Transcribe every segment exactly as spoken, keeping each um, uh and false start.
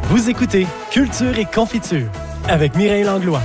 Vous écoutez Culture et Confiture avec Mireille Langlois.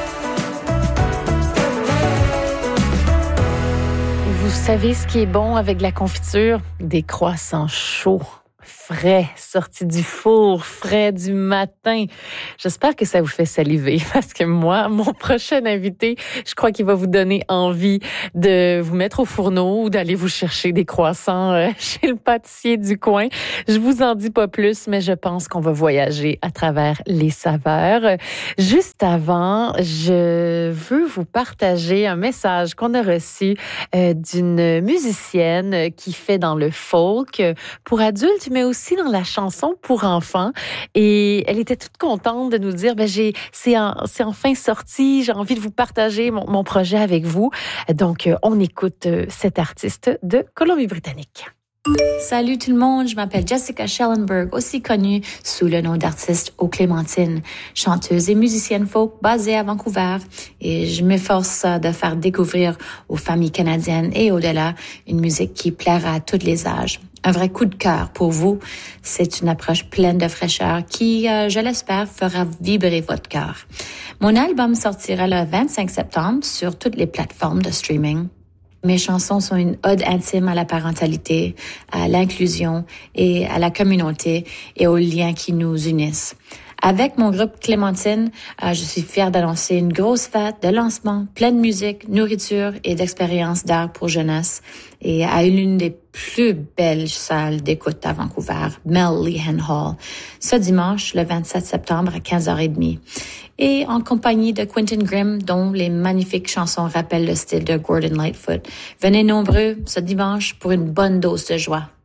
Vous savez ce qui est bon avec la confiture? Des croissants chauds, frais, sortis du four, frais du matin. J'espère que ça vous fait saliver parce que moi, mon prochain invité, je crois qu'il va vous donner envie de vous mettre au fourneau ou d'aller vous chercher des croissants chez le pâtissier du coin. Je vous en dis pas plus, mais je pense qu'on va voyager à travers les saveurs. Juste avant, je veux vous partager un message qu'on a reçu euh, d'une musicienne qui fait dans le folk pour adultes, mais aussi dans la chanson pour enfants. Et elle était toute contente de nous dire, ben j'ai, c'est, en, c'est enfin sorti, j'ai envie de vous partager mon, mon projet avec vous. Donc, on écoute cette artiste de Colombie-Britannique. Salut tout le monde, je m'appelle Jessica Schellenberg, aussi connue sous le nom d'artiste aux Clémentines, chanteuse et musicienne folk basée à Vancouver, et je m'efforce de faire découvrir aux familles canadiennes et au-delà une musique qui plaira à tous les âges. Un vrai coup de cœur pour vous, c'est une approche pleine de fraîcheur qui, euh, je l'espère, fera vibrer votre cœur. Mon album sortira le vingt-cinq septembre sur toutes les plateformes de streaming. Mes chansons sont une ode intime à la parentalité, à l'inclusion et à la communauté et aux liens qui nous unissent. Avec mon groupe Clémentine, euh, je suis fière d'annoncer une grosse fête de lancement, pleine de musique, nourriture et d'expériences d'art pour jeunesse et à l'une des plus belles salles d'écoute à Vancouver, Mel Lehan Hall, ce dimanche, le vingt-sept septembre à quinze heures trente. Et en compagnie de Quentin Grimm, dont les magnifiques chansons rappellent le style de Gordon Lightfoot. Venez nombreux ce dimanche pour une bonne dose de joie.